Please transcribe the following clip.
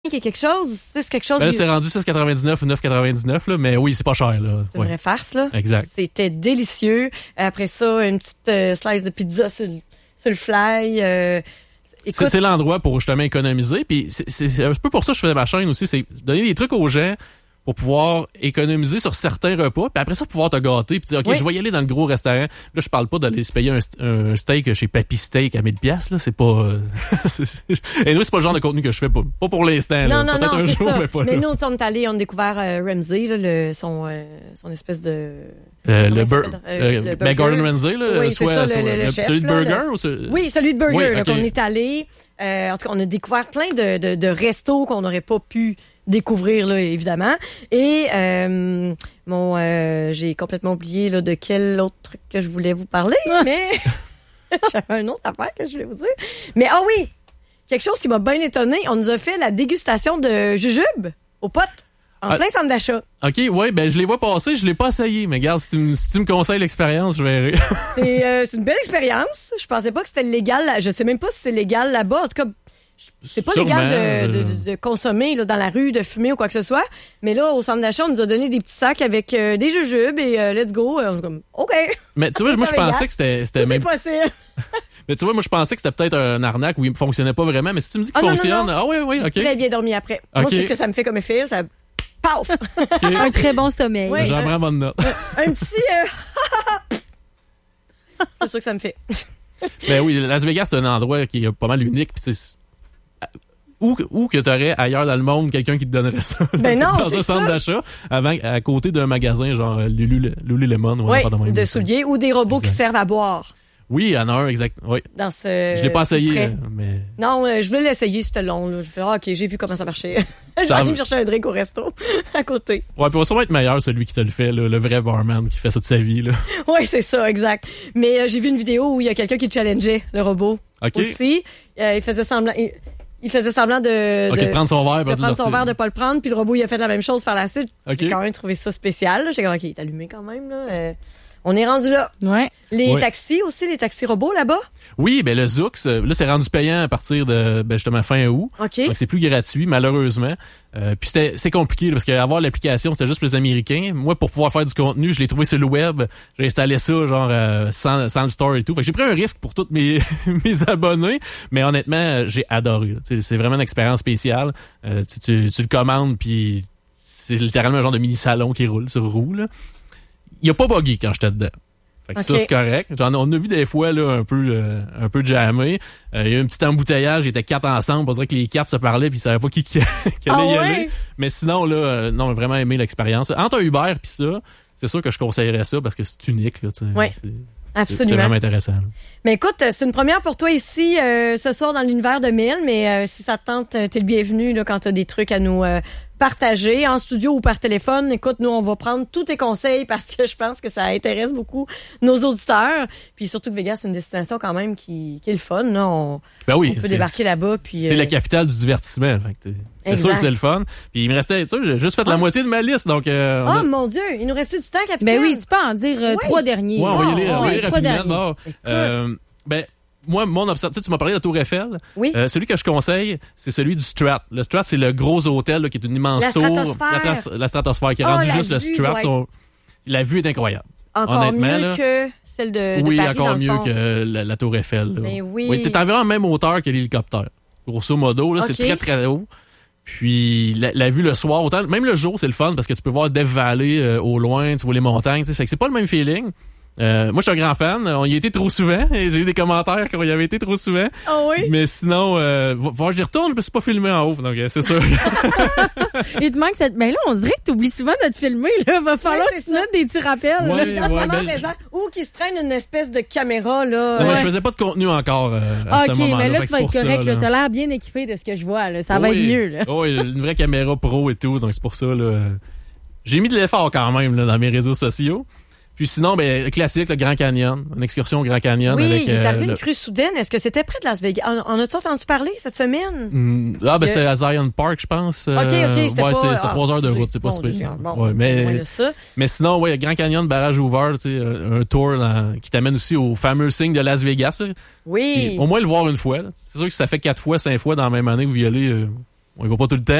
quelque chose, c'est quelque chose. Ben là, c'est rendu 6,99 ou 9,99 là, mais oui, c'est pas cher là. C'est une vraie farce là. Exact. C'était délicieux. Après ça, une petite slice de pizza sur le fly. Écoute, c'est l'endroit pour justement économiser. Puis c'est un peu pour ça que je fais ma chaîne aussi, c'est donner des trucs aux gens pour pouvoir économiser sur certains repas, puis après ça, pouvoir te gâter, puis dire, OK, je vais y aller dans le gros restaurant. Là, je parle pas d'aller se payer un steak chez Papy Steak à 1000$, là, c'est pas... Et nous, c'est pas le genre de contenu que je fais, pas pour l'instant. Non, là. Peut-être un jour, ça. mais pas mais là. nous, on est allés, on a découvert Ramsay, là, son espèce de... Ben Gordon Ramsay, là, oui, soit le chef, celui de là, burger ou Oui, celui de burger, oui, là, okay. qu'on est allé. En tout cas, on a découvert plein de restos qu'on n'aurait pas pu découvrir, là, évidemment. Et j'ai complètement oublié là, de quel autre truc que je voulais vous parler, mais j'avais une autre affaire que je voulais vous dire. Mais oui, quelque chose qui m'a bien étonné, on nous a fait la dégustation de jujube aux potes. En plein centre d'achat. OK, ouais, ben je les vois passer, je l'ai pas essayé, mais regarde, si tu me conseilles l'expérience, je verrai. C'est une belle expérience. Je pensais pas que c'était légal. Je sais même pas si c'est légal là-bas. En tout cas, c'est pas Sûrement, légal de consommer là, dans la rue, de fumer ou quoi que ce soit. Mais là, au centre d'achat, on nous a donné des petits sacs avec des jujubes et let's go. On est comme, OK. Mais tu vois, moi, je pensais que c'était même possible. Mais tu vois, moi, je pensais que c'était peut-être un arnaque où il fonctionnait pas vraiment. Mais si tu me dis qu'il fonctionne, non. ah oui, OK. J'ai très bien dormi après. Okay. Moi, c'est ce que ça me fait comme effet. Ça... Paf! Okay. Un très bon sommeil. Oui, j'en prends bonne note. Un petit... c'est ça que ça me fait. Ben oui, Las Vegas, c'est un endroit qui est pas mal unique. Puis où que t'aurais ailleurs dans le monde quelqu'un qui te donnerait ça dans un centre d'achat à côté d'un magasin genre Lululemon ou pas de souliers ou des robots qui servent à boire. Oui, il y en a un, exact. Oui. Dans ce. Je l'ai pas essayé, mais. Non, je voulais l'essayer, c'était long. Là. Je fais, OK, j'ai vu comment ça marchait. J'ai allé me chercher un drink au resto à côté. Ouais, puis il va sûrement être meilleur celui qui te le fait, là, le vrai barman qui fait ça de sa vie. Là. Oui, c'est ça, exact. Mais j'ai vu une vidéo où il y a quelqu'un qui challengeait le robot. OK. Aussi. Il faisait semblant. Il faisait semblant de prendre son verre, de pas le prendre, puis le robot il a fait la même chose par la suite. Okay. J'ai quand même trouvé ça spécial. J'ai comme OK, il est allumé quand même là. On est rendu là. Ouais. Les taxis aussi, les taxis robots là-bas? Oui, ben le Zoux, là, c'est rendu payant à partir de justement fin août. OK. Donc, c'est plus gratuit, malheureusement. Puis c'est compliqué, là, parce qu'avoir l'application, c'était juste pour les Américains. Moi, pour pouvoir faire du contenu, je l'ai trouvé sur le web. J'ai installé ça, genre, sans le store et tout. Fait que j'ai pris un risque pour tous mes abonnés. Mais honnêtement, j'ai adoré. C'est vraiment une expérience spéciale. Tu le commandes, puis c'est littéralement un genre de mini-salon qui roule sur roue, là. Il a pas buggé quand j'étais dedans. Fait que ça, c'est correct. On a vu des fois là, un peu jammé. Il y a eu un petit embouteillage, ils étaient 4 ensemble. On dirait que les 4 se parlaient puis ils savaient pas qui allait y aller. Mais sinon, là, non, j'ai vraiment aimé l'expérience. Entre un Uber puis ça, c'est sûr que je conseillerais ça parce que c'est unique. Là, absolument. C'est vraiment intéressant. Là. Mais écoute, c'est une première pour toi ici ce soir dans l'univers de Mel, mais si ça te tente, t'es le bienvenu là, quand t'as des trucs à nous partager en studio ou par téléphone. Écoute, nous, on va prendre tous tes conseils parce que je pense que ça intéresse beaucoup nos auditeurs. Puis surtout que Vegas, c'est une destination quand même qui est le fun. Là. On peut débarquer là-bas. Puis c'est la capitale du divertissement. C'est sûr que c'est le fun. Puis il me restait, tu sais, j'ai juste fait la moitié de ma liste. Donc, mon Dieu, il nous reste du temps, capitaine. Ben oui, tu peux en dire 3 derniers. Ouais, on va y aller rapidement. Ben, moi, mon observation, tu m'as parlé de la Tour Eiffel. Oui. Celui que je conseille, c'est celui du Strat. Le Strat, c'est le gros hôtel là, qui est une immense tour. La stratosphère qui est rendue juste le Strat. La vue est incroyable. Encore mieux que celle de oui, Paris, encore mieux que la Tour Eiffel. Là. Mais oui. T'es environ en même hauteur que l'hélicoptère. Grosso modo, là, c'est très, très haut. Puis la vue le soir, autant, même le jour, c'est le fun parce que tu peux voir Death Valley au loin, tu vois les montagnes. Fait que c'est pas le même feeling. Moi, je suis un grand fan. On y était trop souvent. Et j'ai eu des commentaires qu'on y avait été trop souvent. Ah oui? Mais sinon, j'y retourne, je suis pas filmé en haut. Donc, c'est sûr. Il te manque cette... Mais là, on dirait que tu oublies souvent de te filmer. Là. Va falloir que tu notes des petits rappels. Ou qu'il se traîne une espèce de caméra. Là. Non, mais je faisais pas de contenu encore à ce moment-là. OK, mais là, tu vas être correct. Tu as l'air bien équipé de ce que je vois. Là. Ça va être mieux. Là. Oui, une vraie caméra pro et tout. Donc, c'est pour ça. Là, j'ai mis de l'effort quand même là, dans mes réseaux sociaux. Puis sinon, classique, le Grand Canyon. Une excursion au Grand Canyon. Oui, avec, il est arrivé une crue soudaine. Est-ce que c'était près de Las Vegas? En as-tu entendu parler cette semaine? C'était à Zion Park, je pense. OK, c'était c'est 3 heures de route. C'est pas super. Mais sinon, Grand Canyon, barrage ouvert, tu sais, un tour qui t'amène aussi au fameux signe de Las Vegas. Là. Oui. Puis, au moins le voir une fois. Là. C'est sûr que ça fait 4 fois, 5 fois dans la même année que vous y allez... On y va pas tout le temps.